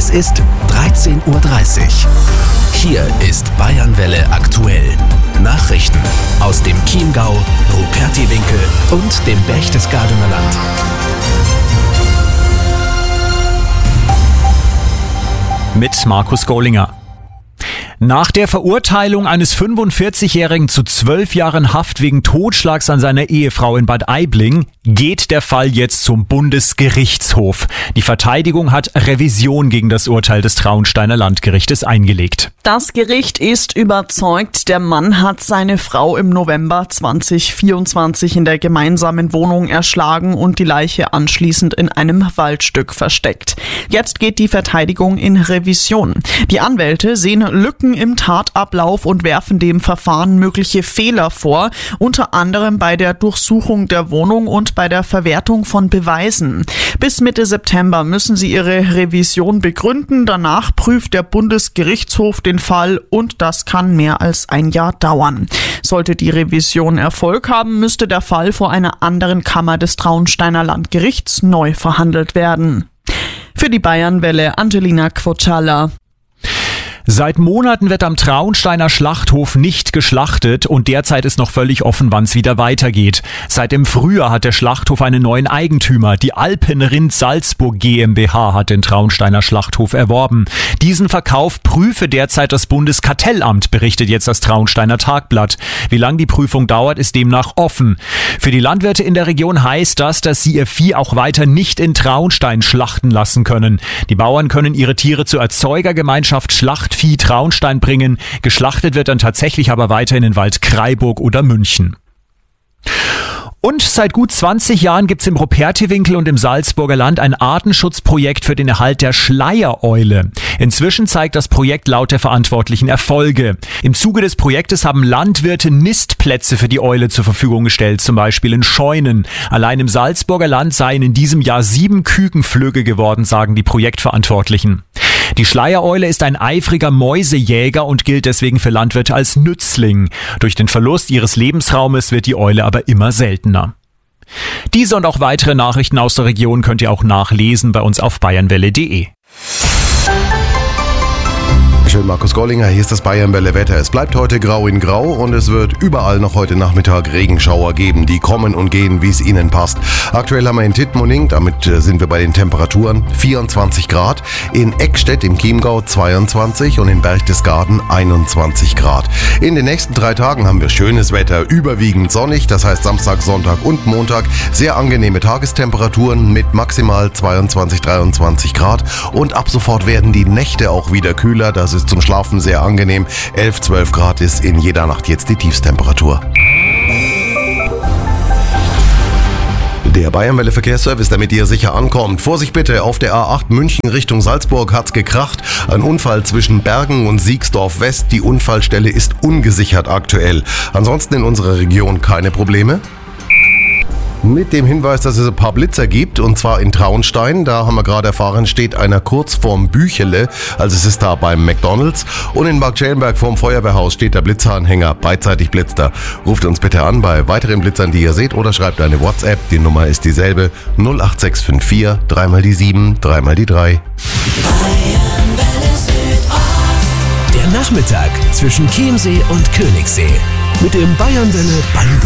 Es ist 13:30 Uhr. Hier ist Bayernwelle aktuell. Nachrichten aus dem Chiemgau, Rupertiwinkel und dem Berchtesgadener Land. Mit Markus Gollinger. Nach der Verurteilung eines 45-Jährigen zu 12 Jahren Haft wegen Totschlags an seiner Ehefrau in Bad Aibling geht der Fall jetzt zum Bundesgerichtshof. Die Verteidigung hat Revision gegen das Urteil des Traunsteiner Landgerichtes eingelegt. Das Gericht ist überzeugt, der Mann hat seine Frau im November 2024 in der gemeinsamen Wohnung erschlagen und die Leiche anschließend in einem Waldstück versteckt. Jetzt geht die Verteidigung in Revision. Die Anwälte sehen Lücken im Tatablauf und werfen dem Verfahren mögliche Fehler vor, unter anderem bei der Durchsuchung der Wohnung und bei der Verwertung von Beweisen. Bis Mitte September müssen sie ihre Revision begründen. Danach prüft der Bundesgerichtshof den Fall und das kann mehr als ein Jahr dauern. Sollte die Revision Erfolg haben, müsste der Fall vor einer anderen Kammer des Traunsteiner Landgerichts neu verhandelt werden. Für die Bayernwelle Angelina Quoccialla. Seit Monaten wird am Traunsteiner Schlachthof nicht geschlachtet und derzeit ist noch völlig offen, wann es wieder weitergeht. Seit dem Frühjahr hat der Schlachthof einen neuen Eigentümer. Die Alpenrind Salzburg GmbH hat den Traunsteiner Schlachthof erworben. Diesen Verkauf prüfe derzeit das Bundeskartellamt, berichtet jetzt das Traunsteiner Tagblatt. Wie lange die Prüfung dauert, ist demnach offen. Für die Landwirte in der Region heißt das, dass sie ihr Vieh auch weiter nicht in Traunstein schlachten lassen können. Die Bauern können ihre Tiere zur Erzeugergemeinschaft Schlachtvieh Traunstein bringen. Geschlachtet wird dann tatsächlich aber weiter in den Wald Kraiburg oder München. Und seit gut 20 Jahren gibt's im Rupertiwinkel und im Salzburger Land ein Artenschutzprojekt für den Erhalt der Schleiereule. Inzwischen zeigt das Projekt laut der Verantwortlichen Erfolge. Im Zuge des Projektes haben Landwirte Nistplätze für die Eule zur Verfügung gestellt, zum Beispiel in Scheunen. Allein im Salzburger Land seien in diesem Jahr 7 Kükenflügge geworden, sagen die Projektverantwortlichen. Die Schleiereule ist ein eifriger Mäusejäger und gilt deswegen für Landwirte als Nützling. Durch den Verlust ihres Lebensraumes wird die Eule aber immer seltener. Diese und auch weitere Nachrichten aus der Region könnt ihr auch nachlesen bei uns auf bayernwelle.de. Schön, Markus Gollinger, hier ist das Bayernwelle Wetter. Es bleibt heute grau in grau und es wird überall noch heute Nachmittag Regenschauer geben, die kommen und gehen, wie es ihnen passt. Aktuell haben wir in Tittmoning, damit sind wir bei den Temperaturen, 24 Grad, in Eckstedt im Chiemgau 22 und in Berchtesgaden 21 Grad. In den nächsten 3 Tagen haben wir schönes Wetter, überwiegend sonnig, das heißt Samstag, Sonntag und Montag sehr angenehme Tagestemperaturen mit maximal 22, 23 Grad und ab sofort werden die Nächte auch wieder kühler, das ist zum Schlafen sehr angenehm. 11, 12 Grad ist in jeder Nacht jetzt die Tiefstemperatur. Der Bayernwelle Verkehrsservice, damit ihr sicher ankommt. Vorsicht bitte, auf der A8 München Richtung Salzburg hat's gekracht. Ein Unfall zwischen Bergen und Siegsdorf West. Die Unfallstelle ist ungesichert aktuell. Ansonsten in unserer Region keine Probleme. Mit dem Hinweis, dass es ein paar Blitzer gibt, und zwar in Traunstein, da haben wir gerade erfahren, steht einer kurz vorm Büchele, also es ist da beim McDonald's, und in Marktschellenberg vorm Feuerwehrhaus steht der Blitzeranhänger, beidseitig blitzt er. Ruft uns bitte an bei weiteren Blitzern, die ihr seht, oder schreibt eine WhatsApp, die Nummer ist dieselbe, 08654 3 die 7 3 die 3. Der Nachmittag zwischen Chiemsee und Königssee mit dem Bayernwelle Bango.